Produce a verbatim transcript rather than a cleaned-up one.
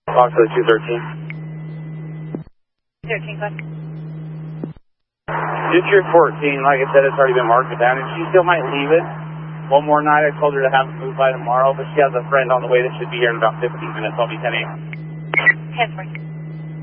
Talk to the two thirteen. thirteen, go ahead. District fourteen, like I said, it's already been marked down, and she still might leave it one more night. I told her to have it moved by tomorrow, but she has a friend on the way that should be here in about fifteen minutes. I'll be ten a m ten, fourteen.